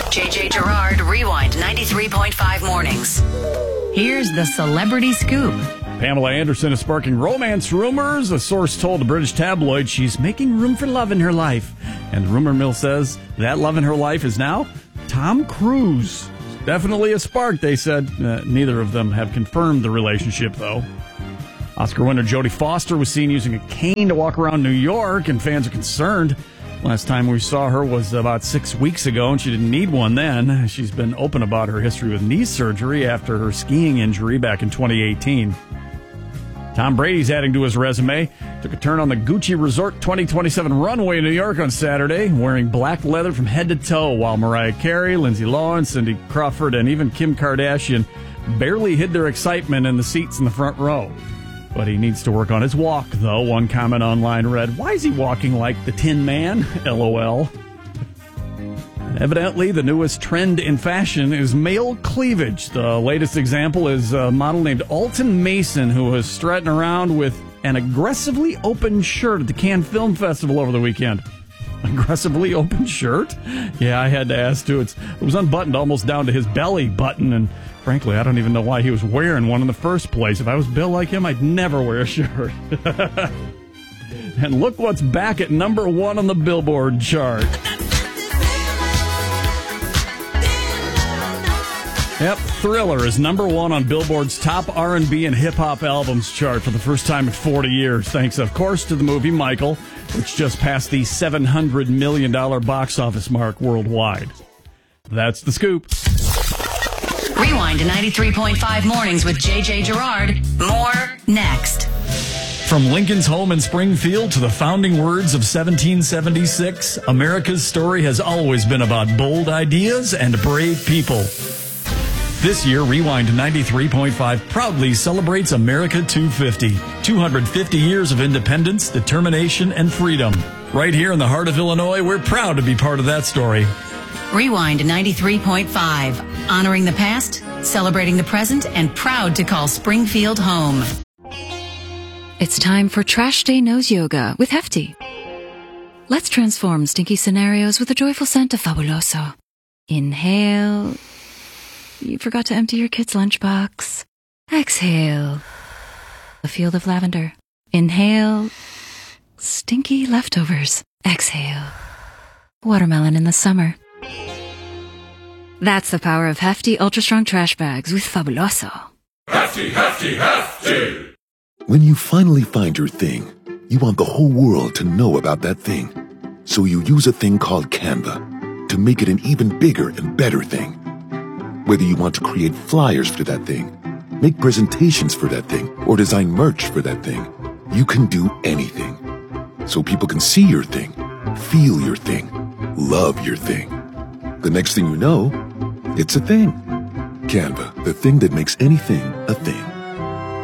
JJ Gerard, Rewind 93.5 mornings. Here's the celebrity scoop. Pamela Anderson is sparking romance rumors. A source told the British tabloid she's making room for love in her life. And the rumor mill says that love in her life is now Tom Cruise. Definitely a spark, they said. Neither of them have confirmed the relationship, though. Oscar winner Jodie Foster was seen using a cane to walk around New York, and fans are concerned. Last time we saw her was about 6 weeks ago, and she didn't need one then. She's been open about her history with knee surgery after her skiing injury back in 2018. Tom Brady's adding to his resume. Took a turn on the Gucci Resort 2027 runway in New York on Saturday, wearing black leather from head to toe, while Mariah Carey, Lindsay Lohan, Cindy Crawford, and even Kim Kardashian barely hid their excitement in the seats in the front row. But he needs to work on his walk, though. One comment online read, "Why is he walking like the Tin Man? LOL. Evidently, the newest trend in fashion is male cleavage. The latest example is a model named Alton Mason, who was strutting around with an aggressively open shirt at the Cannes Film Festival over the weekend. Aggressively open shirt? Yeah, I had to ask, too. It was unbuttoned almost down to his belly button, and frankly, I don't even know why he was wearing one in the first place. If I was built like him, I'd never wear a shirt. And look what's back at number 1 on the Billboard chart. Yep, Thriller is number 1 on Billboard's top R&B and hip-hop albums chart for the first time in 40 years, thanks, of course, to the movie Michael, which just passed the $700 million box office mark worldwide. That's the scoop. Rewind to 93.5 mornings with JJ Gerard. More next. From Lincoln's home in Springfield to the founding words of 1776, America's story has always been about bold ideas and brave people. This year, Rewind 93.5 proudly celebrates America 250. 250 years of independence, determination, and freedom. Right here in the heart of Illinois, we're proud to be part of that story. Rewind 93.5. Honoring the past, celebrating the present, and proud to call Springfield home. It's time for Trash Day Nose Yoga with Hefty. Let's transform stinky scenarios with a joyful scent of Fabuloso. Inhale. You forgot to empty your kid's lunchbox. Exhale. A field of lavender. Inhale. Stinky leftovers. Exhale. Watermelon in the summer. That's the power of Hefty Ultra Strong Trash Bags with Fabuloso. Hefty, Hefty, Hefty! When you finally find your thing, you want the whole world to know about that thing. So you use a thing called Canva to make it an even bigger and better thing. Whether you want to create flyers for that thing, make presentations for that thing, or design merch for that thing, you can do anything. So people can see your thing, feel your thing, love your thing. The next thing you know, it's a thing. Canva, the thing that makes anything a thing.